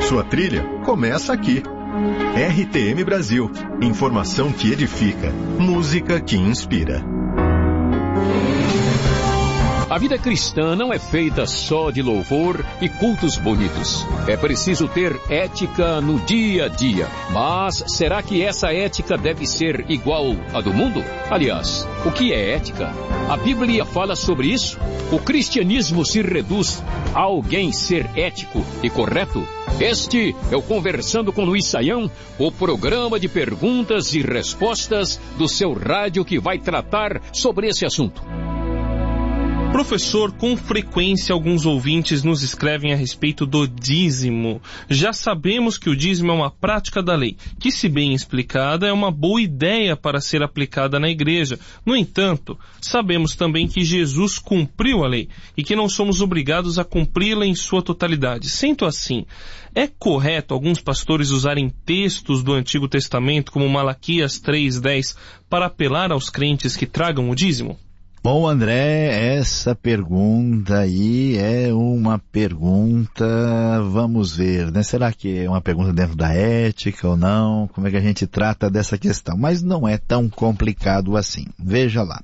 Sua trilha começa aqui. RTM Brasil. Informação que edifica. Música que inspira. A vida cristã não é feita só de louvor e cultos bonitos. É preciso ter ética no dia a dia. Mas será que essa ética deve ser igual à do mundo? Aliás, o que é ética? A Bíblia fala sobre isso? O cristianismo se reduz a alguém ser ético e correto? Este é o Conversando com Luiz Saião, o programa de perguntas e respostas do seu rádio que vai tratar sobre esse assunto. Professor, com frequência alguns ouvintes nos escrevem a respeito do dízimo. Já sabemos que o dízimo é uma prática da lei, que, se bem explicada, é uma boa ideia para ser aplicada na igreja. No entanto, sabemos também que Jesus cumpriu a lei e que não somos obrigados a cumpri-la em sua totalidade. Sendo assim, é correto alguns pastores usarem textos do Antigo Testamento, como Malaquias 3:10, para apelar aos crentes que tragam o dízimo? Bom, André, essa pergunta aí é uma pergunta, vamos ver, né? Será que é uma pergunta dentro da ética ou não? Como é que a gente trata dessa questão? Mas não é tão complicado assim. Veja lá.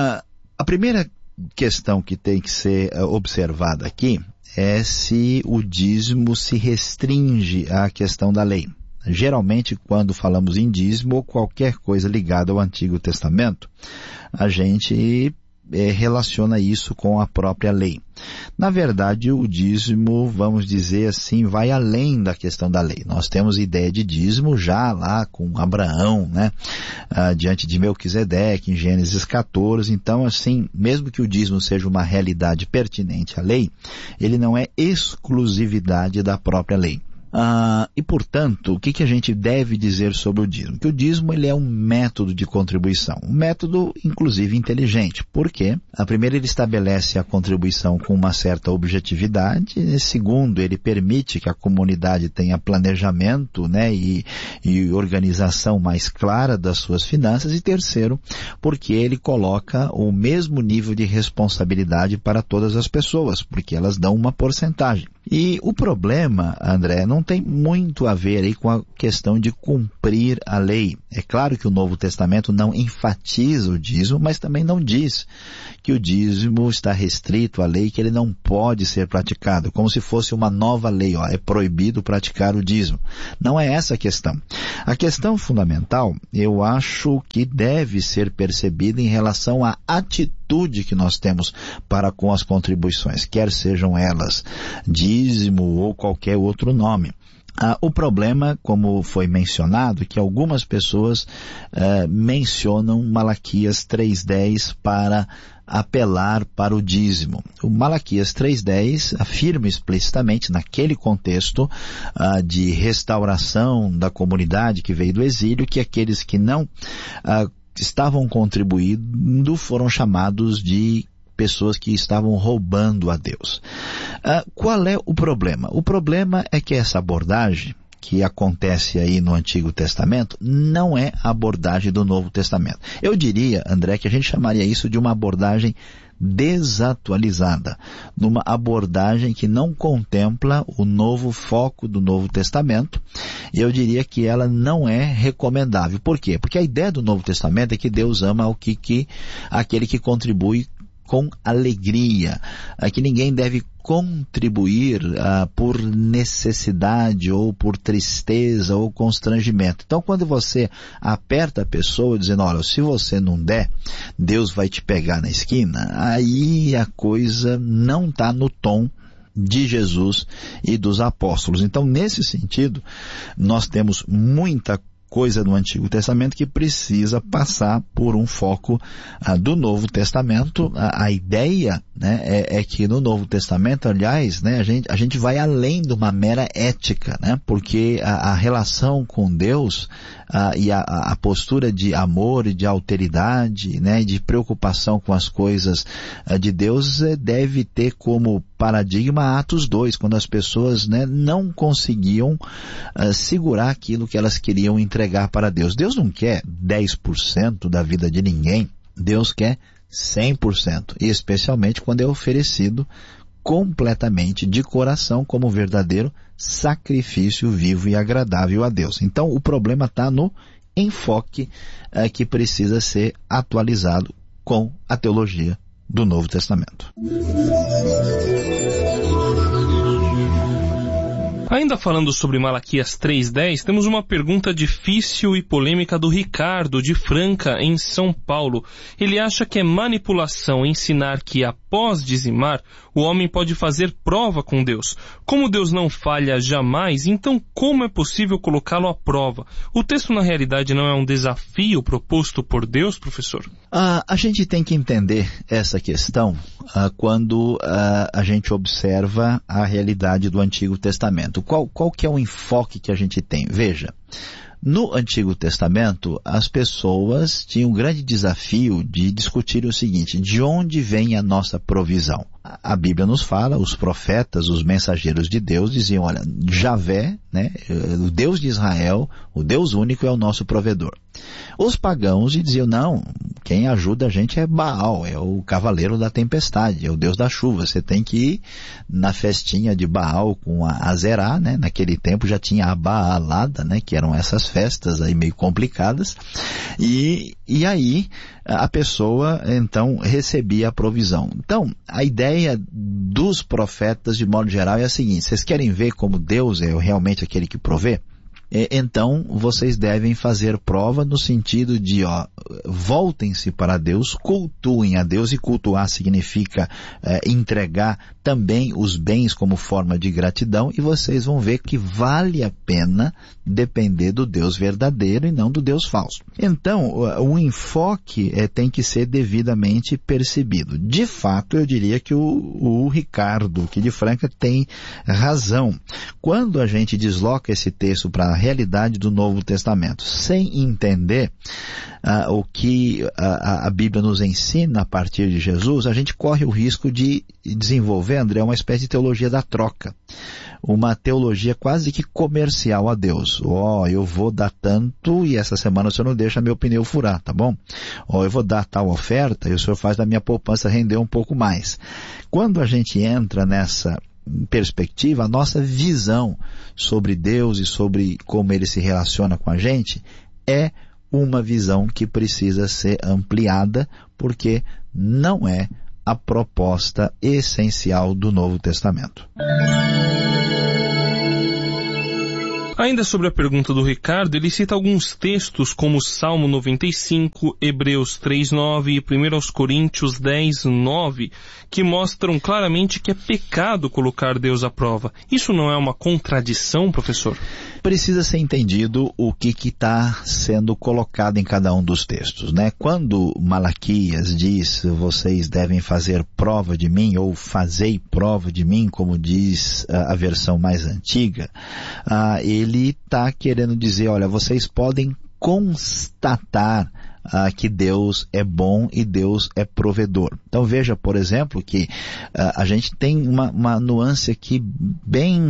A primeira questão que tem que ser observada aqui é se o dízimo se restringe à questão da lei. Geralmente, quando falamos em dízimo ou qualquer coisa ligada ao Antigo Testamento, a gente relaciona isso com a própria lei. Na verdade, o dízimo, vamos dizer assim, vai além da questão da lei. Nós temos ideia de dízimo já lá com Abraão, né? Diante de Melquisedeque, em Gênesis 14. Então, assim, mesmo que o dízimo seja uma realidade pertinente à lei, ele não é exclusividade da própria lei. E, portanto, o que a gente deve dizer sobre o dízimo? Que o dízimo ele é um método de contribuição, um método, inclusive, inteligente. Por quê? Primeiro, ele estabelece a contribuição com uma certa objetividade. Segundo, ele permite que a comunidade tenha planejamento, né, e organização mais clara das suas finanças. E terceiro, porque ele coloca o mesmo nível de responsabilidade para todas as pessoas, porque elas dão uma porcentagem. E o problema, André, não tem muito a ver aí com a questão de cumprir a lei. É claro que o Novo Testamento não enfatiza o dízimo, mas também não diz que o dízimo está restrito à lei, que ele não pode ser praticado, como se fosse uma nova lei, é proibido praticar o dízimo. Não é essa a questão. A questão fundamental, eu acho que deve ser percebida em relação à atitude que nós temos para com as contribuições, quer sejam elas dízimo ou qualquer outro nome. O problema, como foi mencionado, é que algumas pessoas mencionam Malaquias 3:10 para apelar para o dízimo. O Malaquias 3:10 afirma explicitamente, naquele contexto de restauração da comunidade que veio do exílio, que aqueles que não estavam contribuindo foram chamados de pessoas que estavam roubando a Deus. Qual é o problema? O problema é que essa abordagem que acontece aí no Antigo Testamento não é a abordagem do Novo Testamento. Eu diria, André, que a gente chamaria isso de uma abordagem desatualizada, numa abordagem que não contempla o novo foco do Novo Testamento. E eu diria que ela não é recomendável. Por quê? Porque a ideia do Novo Testamento é que Deus ama aquele que contribui com alegria, que ninguém deve contribuir por necessidade ou por tristeza ou constrangimento. Então, quando você aperta a pessoa dizendo, olha, se você não der, Deus vai te pegar na esquina, aí a coisa não está no tom de Jesus e dos apóstolos. Então, nesse sentido, nós temos muita coisa do Antigo Testamento que precisa passar por um foco do Novo Testamento. A ideia, né, é que no Novo Testamento, aliás, né, a gente vai além de uma mera ética, né, porque a relação com Deus e a postura de amor e de alteridade, né, de preocupação com as coisas de Deus deve ter como paradigma Atos 2, quando as pessoas, né, não conseguiam segurar aquilo que elas queriam entregar para Deus. Deus não quer 10% da vida de ninguém, Deus quer 100%, e especialmente quando é oferecido completamente de coração como um verdadeiro sacrifício vivo e agradável a Deus. Então o problema está no enfoque que precisa ser atualizado com a teologia do Novo Testamento. Ainda falando sobre Malaquias 3:10, temos uma pergunta difícil e polêmica do Ricardo, de Franca, em São Paulo. Ele acha que é manipulação ensinar que, após dizimar, o homem pode fazer prova com Deus. Como Deus não falha jamais, então como é possível colocá-lo à prova? O texto, na realidade, não é um desafio proposto por Deus, professor? A gente tem que entender essa questão quando a gente observa a realidade do Antigo Testamento. Qual que é o enfoque que a gente tem? Veja, no Antigo Testamento, as pessoas tinham um grande desafio de discutir o seguinte: de onde vem a nossa provisão? A Bíblia nos fala, os profetas, os mensageiros de Deus diziam, olha, Javé, né, o Deus de Israel, o Deus único é o nosso provedor. Os pagãos diziam, não, quem ajuda a gente é Baal, é o cavaleiro da tempestade, é o Deus da chuva. Você tem que ir na festinha de Baal com a Azerá, né? Naquele tempo já tinha a Baalada, né? Que eram essas festas aí meio complicadas. E aí a pessoa então recebia a provisão. Então a ideia dos profetas de modo geral é a seguinte: vocês querem ver como Deus é realmente aquele que provê? Então vocês devem fazer prova no sentido de, voltem-se para Deus, cultuem a Deus, e cultuar significa entregar também os bens como forma de gratidão, e vocês vão ver que vale a pena depender do Deus verdadeiro e não do Deus falso. Então o enfoque tem que ser devidamente percebido. De fato, eu diria que o Ricardo, aqui de Franca, tem razão. Quando a gente desloca esse texto para a realidade do Novo Testamento, sem entender o que a Bíblia nos ensina a partir de Jesus, a gente corre o risco de desenvolver, André, uma espécie de teologia da troca. Uma teologia quase que comercial a Deus. Eu vou dar tanto e essa semana o senhor não deixa meu pneu furar, tá bom? Eu vou dar tal oferta e o senhor faz da minha poupança render um pouco mais. Quando a gente entra nessa perspectiva, a nossa visão sobre Deus e sobre como Ele se relaciona com a gente é uma visão que precisa ser ampliada, porque não é a proposta essencial do Novo Testamento. Ainda sobre a pergunta do Ricardo, ele cita alguns textos como Salmo 95, Hebreus 3:9 e 1 Coríntios 10:9, que mostram claramente que é pecado colocar Deus à prova. Isso não é uma contradição, professor? Precisa ser entendido o que está sendo colocado em cada um dos textos, né? Quando Malaquias diz, vocês devem fazer prova de mim, ou fazei prova de mim, como diz a versão mais antiga, ele está querendo dizer, olha, vocês podem constatar que Deus é bom e Deus é provedor. Então veja, por exemplo, que a gente tem uma nuance aqui bem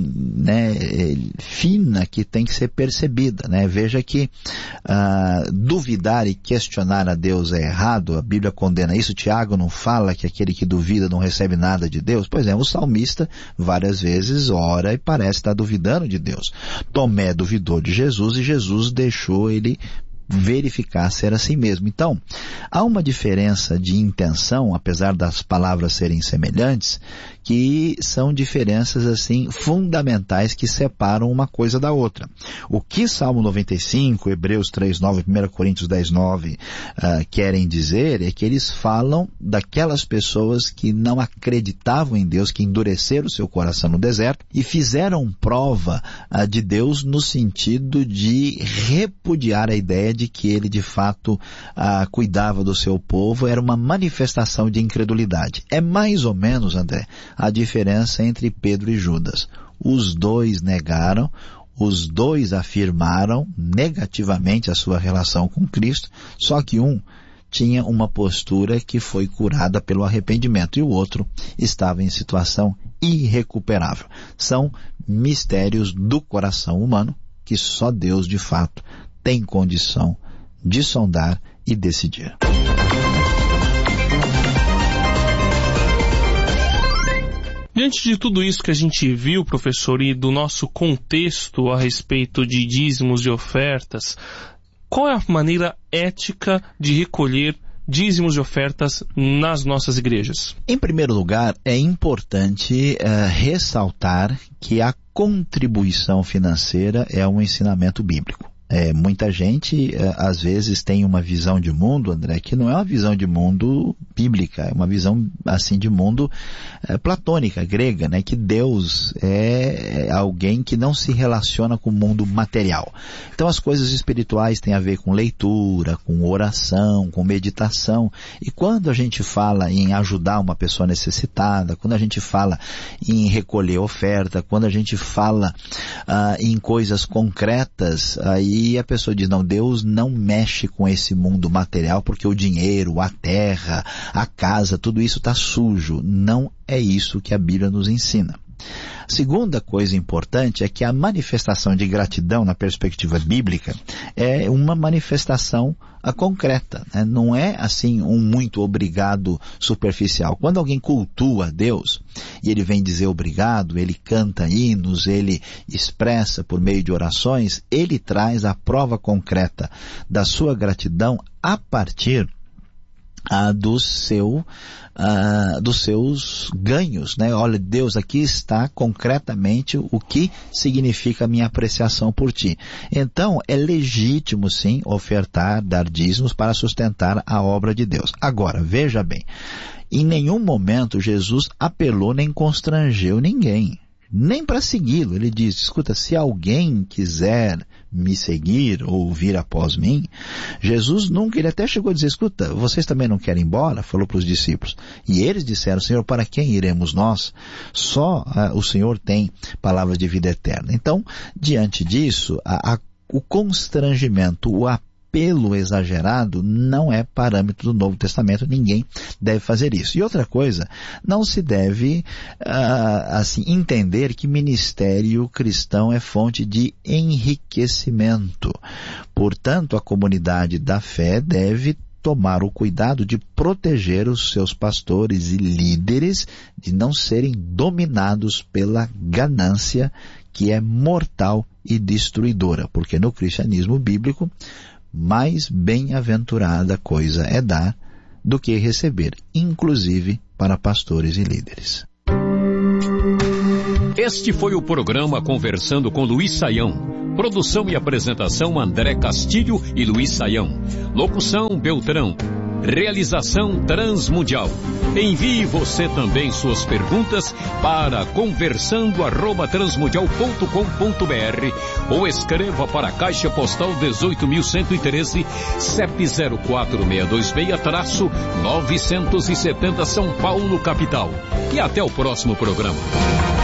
fina que tem que ser percebida, né? Veja que duvidar e questionar a Deus é errado, a Bíblia condena isso. Tiago não fala que aquele que duvida não recebe nada de Deus? Pois é, o salmista várias vezes ora e parece estar duvidando de Deus. Tomé duvidou de Jesus e Jesus deixou ele verificar ser assim mesmo. Então, há uma diferença de intenção, apesar das palavras serem semelhantes, que são diferenças assim fundamentais que separam uma coisa da outra. O que Salmo 95, Hebreus 3:9, 1 Coríntios 10:9 querem dizer é que eles falam daquelas pessoas que não acreditavam em Deus, que endureceram o seu coração no deserto e fizeram prova de Deus no sentido de repudiar a ideia de que ele de fato cuidava do seu povo. Era uma manifestação de incredulidade. É mais ou menos, André, a diferença entre Pedro e Judas. Os dois negaram, os dois afirmaram negativamente a sua relação com Cristo, só que um tinha uma postura que foi curada pelo arrependimento e o outro estava em situação irrecuperável. São mistérios do coração humano que só Deus de fato tem condição de sondar e decidir. Diante de tudo isso que a gente viu, professor, e do nosso contexto a respeito de dízimos e ofertas, qual é a maneira ética de recolher dízimos e ofertas nas nossas igrejas? Em primeiro lugar, é importante ressaltar que a contribuição financeira é um ensinamento bíblico. Muita gente, às vezes, tem uma visão de mundo, André, que não é uma visão de mundo bíblica, é uma visão, assim, de mundo platônica, grega, né? Que Deus é alguém que não se relaciona com o mundo material. Então, as coisas espirituais têm a ver com leitura, com oração, com meditação. E quando a gente fala em ajudar uma pessoa necessitada, quando a gente fala em recolher oferta, quando a gente fala em coisas concretas, aí a pessoa diz, não, Deus não mexe com esse mundo material porque o dinheiro, a terra, a casa, tudo isso está sujo. Não é isso que a Bíblia nos ensina. Segunda coisa importante é que a manifestação de gratidão na perspectiva bíblica é uma manifestação concreta, né? Não é assim um muito obrigado superficial. Quando alguém cultua a Deus e ele vem dizer obrigado, ele canta hinos, ele expressa por meio de orações, ele traz a prova concreta da sua gratidão a partir dos seus ganhos, né? Olha, Deus, aqui está concretamente o que significa a minha apreciação por ti. Então, é legítimo, sim, ofertar, dar dízimos para sustentar a obra de Deus. Agora, veja bem, em nenhum momento Jesus apelou nem constrangeu ninguém, nem para segui-lo. Ele diz, escuta, se alguém quiser me seguir ou vir após mim, Jesus nunca, ele até chegou a dizer, escuta, vocês também não querem ir embora? Falou para os discípulos. E eles disseram, Senhor, para quem iremos nós? Só o Senhor tem palavras de vida eterna. Então, diante disso, o constrangimento, o apelo exagerado não é parâmetro do Novo Testamento, ninguém deve fazer isso. E outra coisa, não se deve entender que ministério cristão é fonte de enriquecimento. Portanto, a comunidade da fé deve tomar o cuidado de proteger os seus pastores e líderes de não serem dominados pela ganância que é mortal e destruidora, porque no cristianismo bíblico mais bem-aventurada coisa é dar do que receber, inclusive para pastores e líderes. Este foi o programa Conversando com Luiz Saião. Produção e apresentação André Castilho e Luiz Saião. Locução Beltrão. Realização Transmundial. Envie você também suas perguntas para conversando@transmundial.com.br ou escreva para a Caixa Postal 18.113, CEP 04626-970 São Paulo, capital. E até o próximo programa.